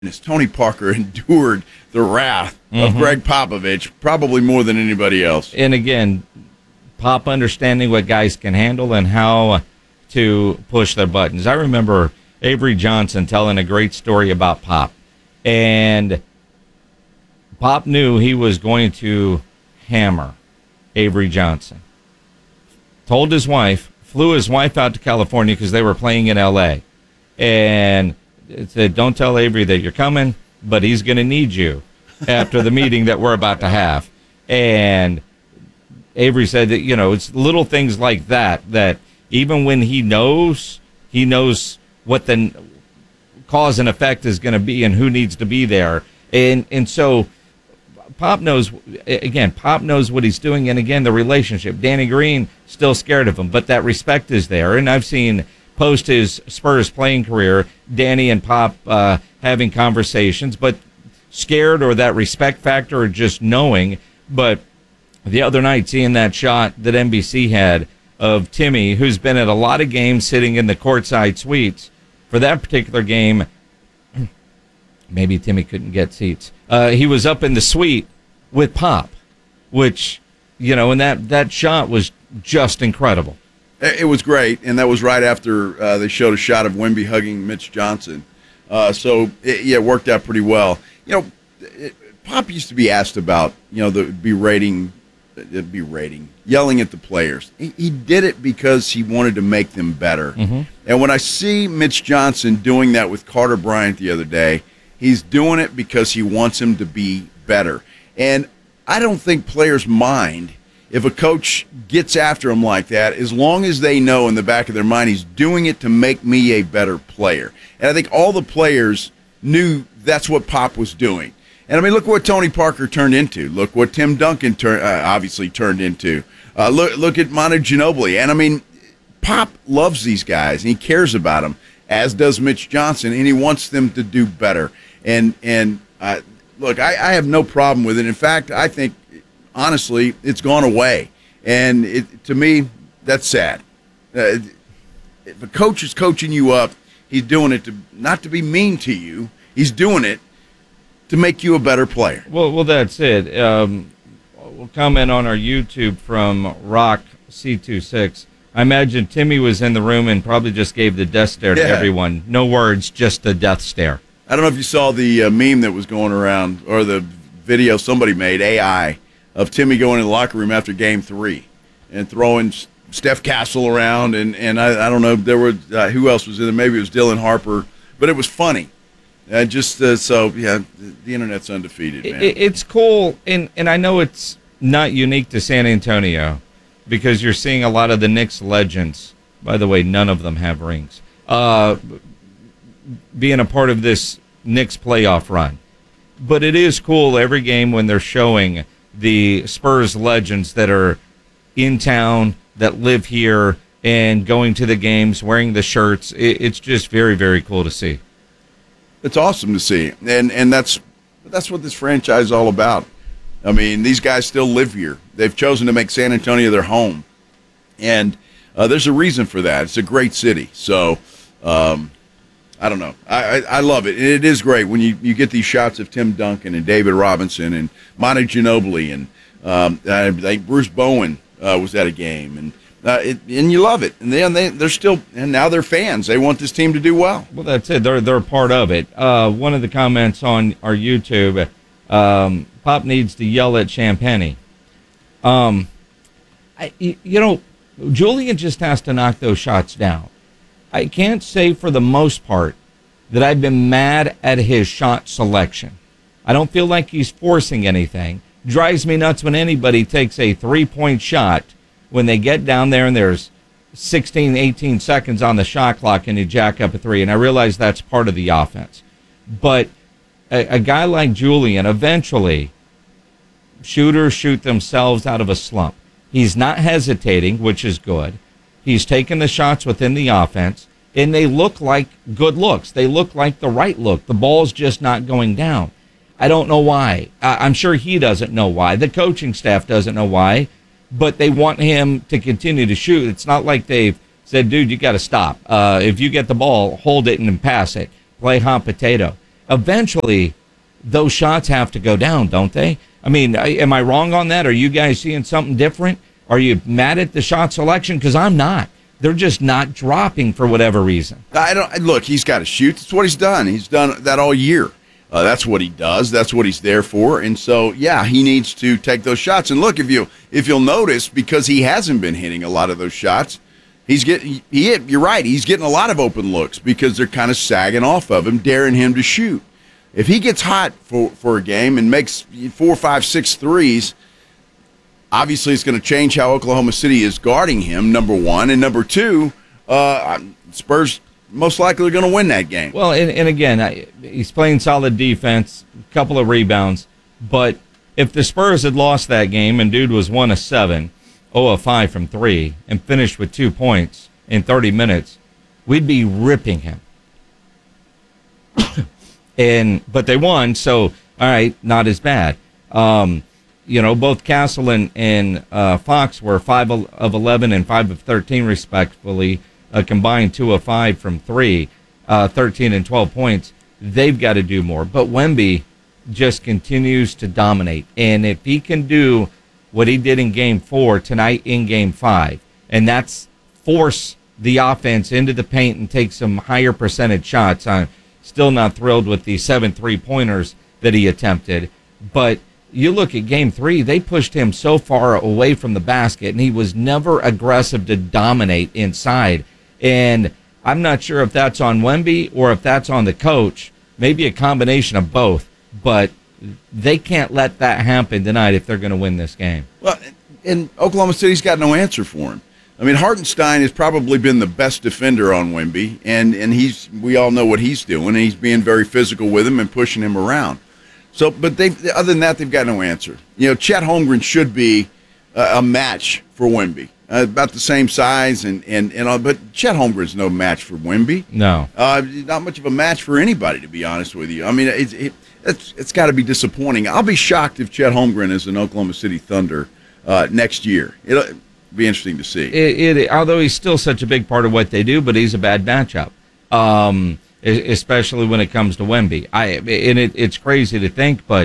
goodness, Tony Parker endured the wrath of Greg Popovich probably more than anybody else. And again, Pop understanding what guys can handle and how to push their buttons. I remember Avery Johnson telling a great story about Pop. And Pop knew he was going to hammer Avery Johnson. Told his wife, flew his wife out to California because they were playing in L.A. And said, don't tell Avery that you're coming, but he's going to need you after the meeting that we're about to have. And Avery said that, it's little things like that even when he knows what the cause and effect is going to be and who needs to be there. And so Pop knows what he's doing. And again, the relationship, Danny Green still scared of him, but that respect is there. And I've seen post his Spurs playing career, Danny and Pop having conversations, but scared or that respect factor or just knowing. But the other night, seeing that shot that NBC had of Timmy, who's been at a lot of games sitting in the courtside suites, for that particular game, maybe Timmy couldn't get seats. He was up in the suite with Pop, which, and that shot was just incredible. It was great, and that was right after they showed a shot of Wemby hugging Mitch Johnson. So it worked out pretty well. Pop used to be asked about, the berating, yelling at the players. He did it because he wanted to make them better. Mm-hmm. And when I see Mitch Johnson doing that with Carter Bryant the other day, he's doing it because he wants him to be better. And I don't think players mind if a coach gets after him like that, as long as they know in the back of their mind he's doing it to make me a better player. And I think all the players knew that's what Pop was doing. And, I mean, look what Tony Parker turned into. Look what Tim Duncan obviously turned into. Look at Manu Ginobili. And, I mean, Pop loves these guys, and he cares about them, as does Mitch Johnson, and he wants them to do better. And look, I have no problem with it. In fact, I think, honestly, it's gone away. And to me, that's sad. If a coach is coaching you up, he's doing it not to be mean to you. He's doing it to make you a better player. Well, that's it. We'll comment on our YouTube from Rock C26. I imagine Timmy was in the room and probably just gave the death stare to everyone. No words, just the death stare. I don't know if you saw the meme that was going around, or the video somebody made, AI, of Timmy going in the locker room after Game 3 and throwing Steph Castle around, and I don't know, there were who else was in there? Maybe it was Dylan Harper, but it was funny. The internet's undefeated, man. It's cool, and I know it's not unique to San Antonio because you're seeing a lot of the Knicks legends. By the way, none of them have rings. Being a part of this Knicks playoff run. But it is cool every game when they're showing the Spurs legends that are in town, that live here, and going to the games, wearing the shirts. It's just very, very cool to see. It's awesome to see, and that's what this franchise is all about. I mean, these guys still live here. They've chosen to make San Antonio their home, and there's a reason for that. It's a great city. So, I don't know. I love it. And it is great when you get these shots of Tim Duncan and David Robinson and Manu Ginobili, and Bruce Bowen was at a game, and you love it. And they're still, and now they're fans. They want this team to do well. Well, that's it. They're a part of it. One of the comments on our YouTube, Pop needs to yell at Champagnie. Julian just has to knock those shots down. I can't say for the most part that I've been mad at his shot selection. I don't feel like he's forcing anything. Drives me nuts when anybody takes a three-point shot when they get down there and there's 16, 18 seconds on the shot clock and you jack up a three. And I realize that's part of the offense. But a guy like Julian, eventually, shooters shoot themselves out of a slump. He's not hesitating, which is good. He's taking the shots within the offense, and they look like good looks. They look like the right look. The ball's just not going down. I don't know why. I'm sure he doesn't know why. The coaching staff doesn't know why, but they want him to continue to shoot. It's not like they've said, dude, you got to stop. If you get the ball, hold it and pass it. Play hot potato. eventually those shots have to go down, don't they? I mean, am I wrong on that? Are you guys seeing something different? Are you mad at the shot selection? Because I'm not. They're just not dropping for whatever reason. I don't look. He's got to shoot. That's what he's done. He's done that all year. That's what he does. That's what he's there for. And so, yeah, he needs to take those shots. And look, if you'll notice, because he hasn't been hitting a lot of those shots, you're right. He's getting a lot of open looks because they're kind of sagging off of him, daring him to shoot. If he gets hot for a game and makes 4, 5, 6 threes, obviously it's going to change how Oklahoma City is guarding him, number one. And number two, Spurs most likely are going to win that game. Well, and again, he's playing solid defense, a couple of rebounds. But if the Spurs had lost that game and dude was 1 of 7, 0 of 5 from 3, and finished with 2 points in 30 minutes, we'd be ripping him. But they won, so all right, not as bad. Both Castle and Fox were 5 of 11 and 5 of 13 respectively, combined 2 of 5 from 3, 13 and 12 points. They've got to do more. But Wemby just continues to dominate, and if he can do what he did in Game 4 tonight in Game 5, and that's force the offense into the paint and take some higher percentage shots. I'm still not thrilled with the 7 3-pointers that he attempted, but you look at Game 3, they pushed him so far away from the basket, and he was never aggressive to dominate inside. And I'm not sure if that's on Wemby or if that's on the coach, maybe a combination of both, but they can't let that happen tonight if they're going to win this game. Well, and Oklahoma City's got no answer for him. I mean, Hartenstein has probably been the best defender on Wemby, and we all know what he's doing, and he's being very physical with him and pushing him around. So, but other than that, they've got no answer. Chet Holmgren should be a match for Wemby, about the same size, but Chet Holmgren's no match for Wemby. No, not much of a match for anybody, to be honest with you. I mean, it's got to be disappointing. I'll be shocked if Chet Holmgren is an Oklahoma City Thunder next year. It'll be interesting to see. Although he's still such a big part of what they do, but he's a bad matchup. Especially when it comes to Wemby. It's crazy to think, but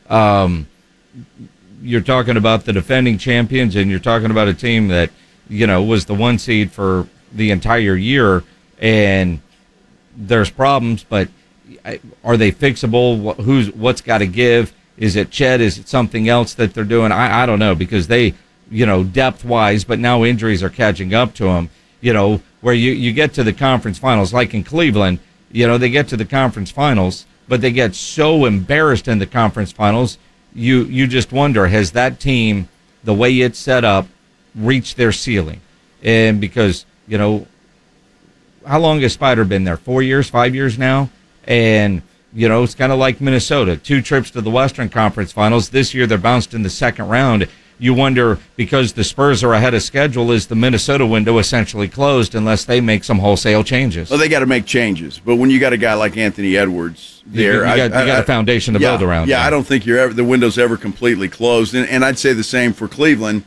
you're talking about the defending champions, and you're talking about a team that was the 1 seed for the entire year, and there's problems, but are they fixable? What's got to give? Is it Chet? Is it something else that they're doing? I don't know, because they, depth-wise, but now injuries are catching up to them, where you get to the conference finals, like in Cleveland, they get to the conference finals, but they get so embarrassed in the conference finals, you just wonder, has that team, the way it's set up, reached their ceiling? And because, how long has Spider been there? 4 years, 5 years now? And, it's kind of like Minnesota, 2 trips to the Western Conference Finals. This year they're bounced in the second round. You wonder, because the Spurs are ahead of schedule, is the Minnesota window essentially closed unless they make some wholesale changes? Well, they got to make changes. But when you got a guy like Anthony Edwards there, you got a foundation to build around. Yeah, I don't think the window's ever completely closed. And I'd say the same for Cleveland.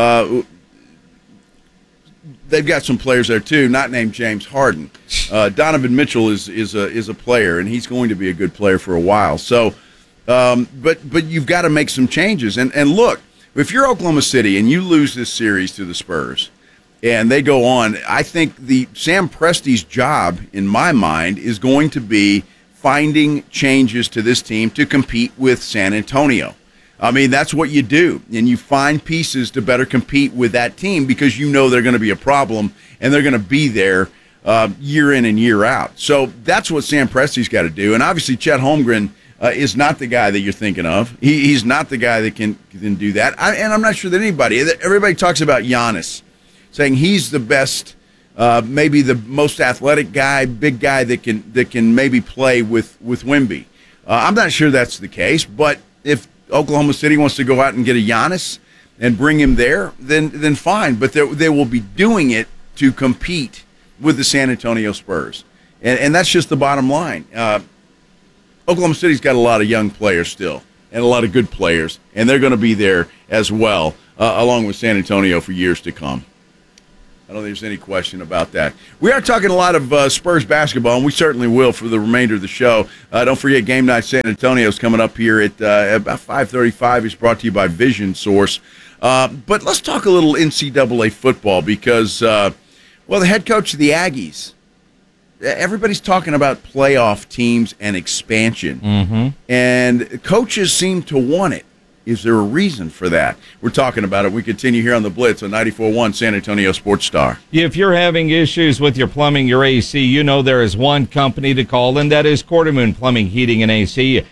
They've got some players there too, not named James Harden. Donovan Mitchell is a player, and he's going to be a good player for a while. So, but you've got to make some changes. And look, if you're Oklahoma City and you lose this series to the Spurs, and they go on, I think Sam Presti's job, in my mind, is going to be finding changes to this team to compete with San Antonio. I mean, that's what you do, and you find pieces to better compete with that team because they're going to be a problem, and they're going to be there year in and year out. So that's what Sam Presti's got to do, and obviously Chet Holmgren is not the guy that you're thinking of. He's not the guy that can do that. And I'm not sure that everybody talks about Giannis, saying he's the best, maybe the most athletic guy, big guy that can maybe play with Wemby. I'm not sure that's the case, but if Oklahoma City wants to go out and get a Giannis and bring him there, then fine. But they will be doing it to compete with the San Antonio Spurs. And that's just the bottom line. Oklahoma City's got a lot of young players still and a lot of good players, and they're going to be there as well, along with San Antonio for years to come. I don't think there's any question about that. We are talking a lot of Spurs basketball, and we certainly will for the remainder of the show. Don't forget, Game Night San Antonio is coming up here at about 5:35. It's brought to you by Vision Source. But let's talk a little NCAA football because, the head coach of the Aggies, everybody's talking about playoff teams and expansion, and coaches seem to want it. Is there a reason for that? We're talking about it. We continue here on the Blitz on 94.1 San Antonio Sports Star. If you're having issues with your plumbing, your AC, you know there is one company to call, and that is Quartermoon Plumbing, Heating, and AC.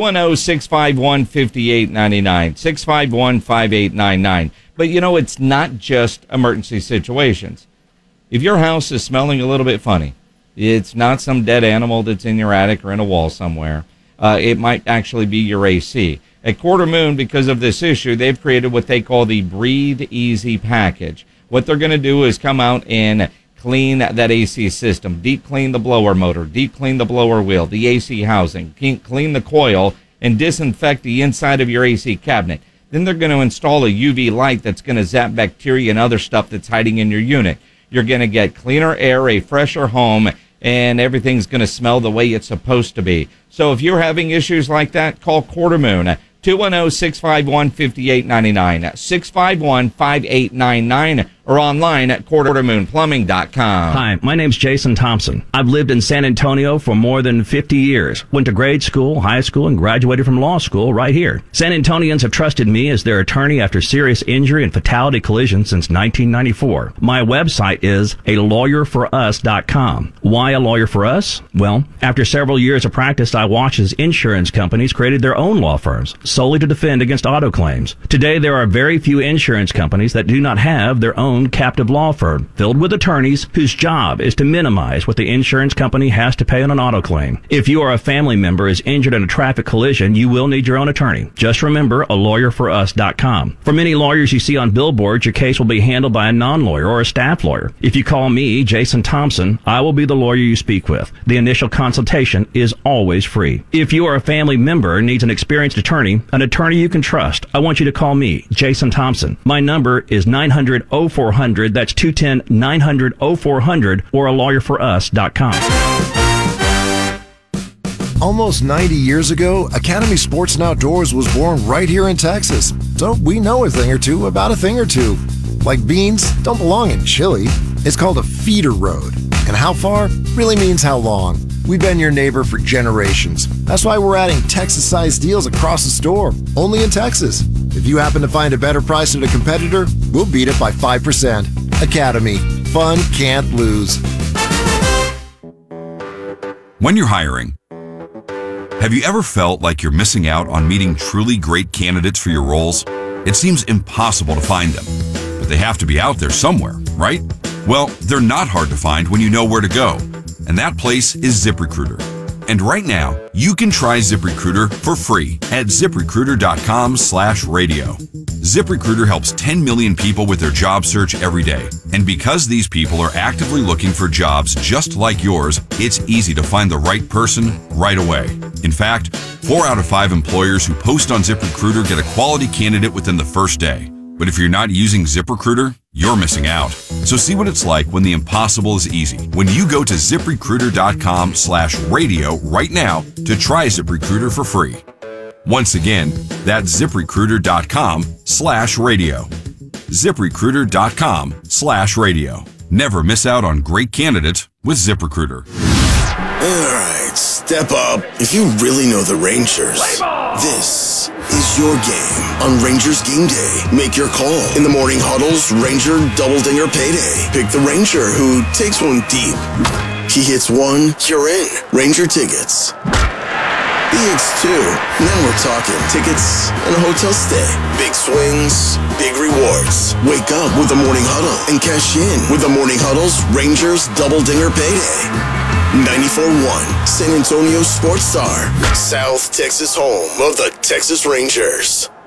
210-651-5899, 651-5899. But, it's not just emergency situations. If your house is smelling a little bit funny, it's not some dead animal that's in your attic or in a wall somewhere. It might actually be your AC. At Quartermoon, because of this issue, they've created what they call the Breathe Easy package. What they're going to do is come out and clean that AC system, deep clean the blower motor, deep clean the blower wheel, the AC housing, clean the coil, and disinfect the inside of your AC cabinet. Then they're going to install a UV light that's going to zap bacteria and other stuff that's hiding in your unit. You're going to get cleaner air, a fresher home, and everything's going to smell the way it's supposed to be. So if you're having issues like that, call Quartermoon. 210-651-5899, 651-5899, or online at quartermoonplumbing.com. Hi, my name's Jason Thompson. I've lived in San Antonio for more than 50 years. Went to grade school, high school, and graduated from law school right here. San Antonians have trusted me as their attorney after serious injury and fatality collision since 1994. My website is alawyerforus.com. Why a lawyer for us? Well, after several years of practice, I watched as insurance companies created their own law firms solely to defend against auto claims. Today, there are very few insurance companies that do not have their own captive law firm filled with attorneys whose job is to minimize what the insurance company has to pay on an auto claim. If you or a family member is injured in a traffic collision, you will need your own attorney. Just remember alawyerforus.com. For many lawyers you see on billboards, your case will be handled by a non-lawyer or a staff lawyer. If you call me, Jason Thompson, I will be the lawyer you speak with. The initial consultation is always free. If you or a family member needs an experienced attorney, an attorney you can trust, I want you to call me, Jason Thompson. My number is 900-0400. That's 210-900-0400 or alawyerforus.com. Almost 90 years ago, Academy Sports and Outdoors was born right here in Texas. So we know a thing or two about a thing or two. Like beans don't belong in chili. It's called a feeder road. And how far really means how long. We've been your neighbor for generations. That's why we're adding Texas-sized deals across the store, only in Texas. If you happen to find a better price at a competitor, we'll beat it by 5%. Academy. Fun can't lose. When you're hiring, have you ever felt like you're missing out on meeting truly great candidates for your roles? It seems impossible to find them, but they have to be out there somewhere, right? Well, they're not hard to find when you know where to go, and that place is ZipRecruiter. And right now, you can try ZipRecruiter for free at ZipRecruiter.com/radio. ZipRecruiter helps 10 million people with their job search every day. And because these people are actively looking for jobs just like yours, it's easy to find the right person right away. In fact, 4 out of 5 employers who post on ZipRecruiter get a quality candidate within the first day. But if you're not using ZipRecruiter, you're missing out. So see what it's like when the impossible is easy. When you go to ZipRecruiter.com/radio right now to try ZipRecruiter for free. Once again, that's ZipRecruiter.com/radio. ZipRecruiter.com/radio. Never miss out on great candidates with ZipRecruiter. Alright, step up. If you really know the Rangers, this is your game on Rangers Game Day. Make your call. In the morning huddles, Ranger Double Dinger Payday. Pick the Ranger who takes one deep. He hits one, you're in. Ranger tickets. He hits two, and then we're talking tickets and a hotel stay. Big swings, big rewards. Wake up with the morning huddle and cash in with the morning huddle's Rangers Double Dinger Payday. 94.1 San Antonio Sports Star, South Texas home of the Texas Rangers.